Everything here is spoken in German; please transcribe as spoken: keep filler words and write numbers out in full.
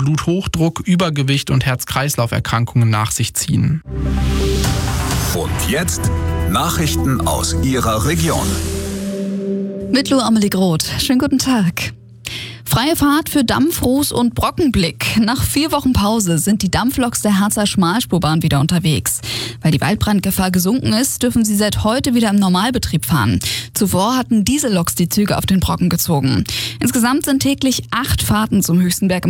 Bluthochdruck, Übergewicht und Herz-Kreislauf-Erkrankungen nach sich ziehen. Und jetzt Nachrichten aus Ihrer Region. Mit Lou Amelie Groth. Schönen guten Tag. Freie Fahrt für Dampfros und Brockenblick. Nach vier Wochen Pause sind die Dampfloks der Harzer Schmalspurbahn wieder unterwegs. Weil die Waldbrandgefahr gesunken ist, dürfen sie seit heute wieder im Normalbetrieb fahren. Zuvor hatten Dieselloks die Züge auf den Brocken gezogen. Insgesamt sind täglich acht Fahrten zum Hüstenberg im